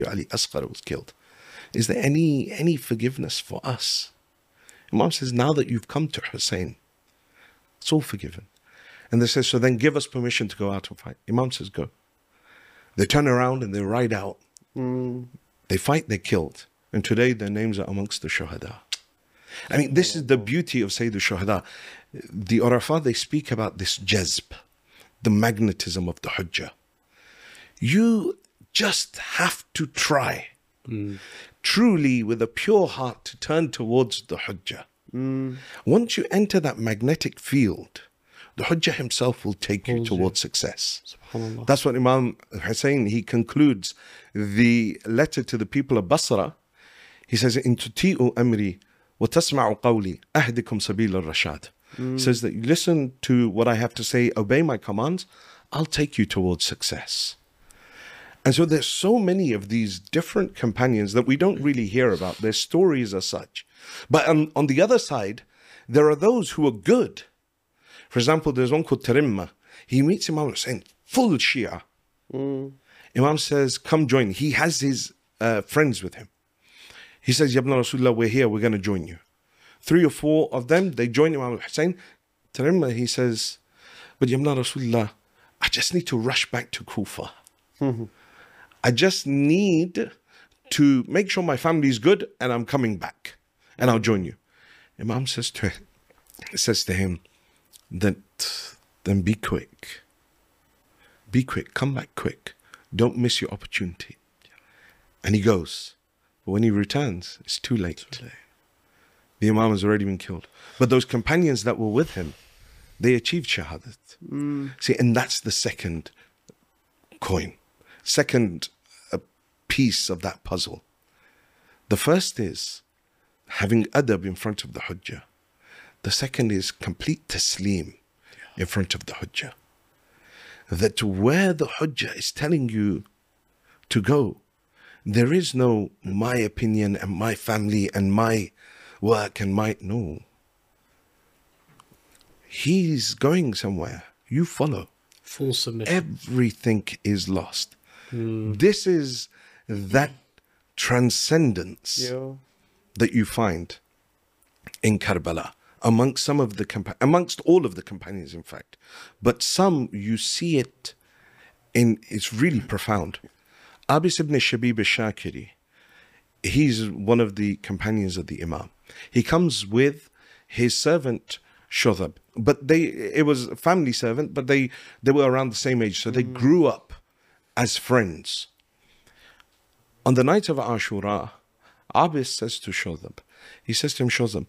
Ali Asghar was killed. Is there any forgiveness for us? Imam says, now that you've come to Hussein, it's all forgiven. And they say, so then give us permission to go out and fight. Imam says, go. They turn around and they ride out. They fight, they're killed. And today their names are amongst the shuhada. I mean, this is the beauty of Sayyid al-Shuhada. The Urafah, they speak about this jazb, the magnetism of the Hujjah. You just have to try, truly with a pure heart, to turn towards the Hujjah. Once you enter that magnetic field, the Hujjah himself will take you towards success. That's what Imam Hussein, he concludes the letter to the people of Basra. He says, "In tuti'u amri wa tasma'u qawli ahdikum sabil al-rashad." Says that you listen to what I have to say, obey my commands, I'll take you towards success. And so there's so many of these different companions that we don't really hear about. Their stories are such. But on the other side, there are those who are good. For example, there's one called Tarimma. He meets Imam Hussein, full Shia. Imam says, come join. He has his friends with him. He says, Yabna Rasulullah, we're here, we're going to join you. 3 or 4 of them, they join Imam Hussein. Tarimma, he says, but Yabna Rasulullah, I just need to rush back to Kufa. I just need to make sure my family is good and I'm coming back and I'll join you. Imam says to him, then be quick. Be quick, come back quick. Don't miss your opportunity. And he goes. But when he returns, it's too late. The Imam has already been killed. But those companions that were with him, they achieved shahadat. See, and that's the second coin. Second piece of that puzzle. The first is having adab in front of the Hujjah. The second is complete taslim in front of the Hujjah. That where the Hujjah is telling you to go, there is no my opinion and my family and my work and my... No. He's going somewhere. You follow. Full submission. Everything is lost. This is that transcendence that you find in Karbala amongst some of the amongst all of the companions, in fact. But some you see it in. It's really profound. Abis ibn Shabib al-Shakiri, he's one of the companions of the Imam. He comes with his servant Shudhab, but it was a family servant, but they were around the same age, so they grew up as friends. On the night of Ashura, Abis says to Shudhab, he says to him, Shudhab,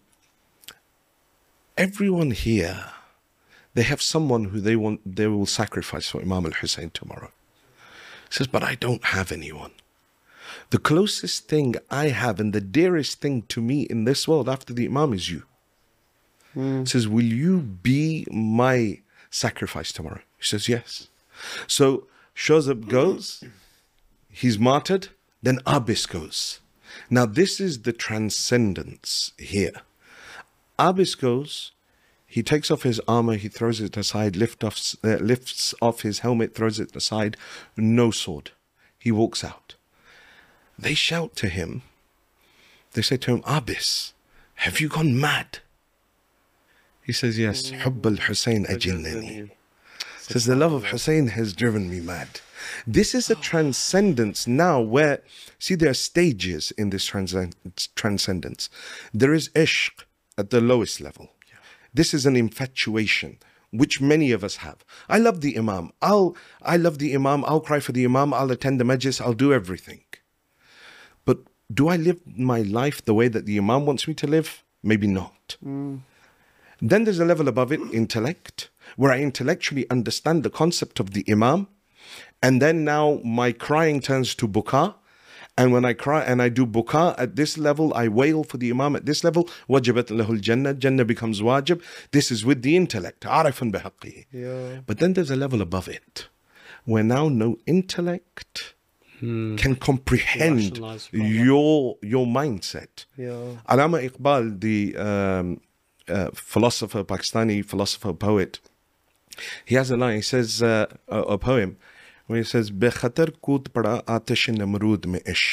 everyone here, they have someone who they will sacrifice for Imam al-Hussein tomorrow. He says, but I don't have anyone. The closest thing I have and the dearest thing to me in this world after the Imam is you. He says, will you be my sacrifice tomorrow? He says, yes. So Shudhab goes, he's martyred, then Abis goes. Now this is the transcendence here. Abis goes, he takes off his armor, he throws it aside, lifts off his helmet, throws it aside, no sword. He walks out. They shout to him, they say to him, Abis, have you gone mad? He says, yes, Hubb al-Hussein ajinnani. Says, the love of Hussein has driven me mad. This is a transcendence now where, see, there are stages in this transcendence. There is ishq at the lowest level. This is an infatuation, which many of us have. I love the Imam. I love the Imam. I'll cry for the Imam. I'll attend the majlis. I'll do everything. But do I live my life the way that the Imam wants me to live? Maybe not. Then there's a level above it, intellect, where I intellectually understand the concept of the Imam. And then now my crying turns to buka. And when I cry and I do buka at this level, I wail for the Imam at this level, wajibat lahul jannah, jannah becomes wajib. This is with the intellect, arifun bihaqqihi. But then there's a level above it, where now no intellect can comprehend your mindset. Allama Iqbal, the Pakistani philosopher, poet, he has a line, he says, a poem, where he says, Bekhatar kood pada atish namrud mein ish.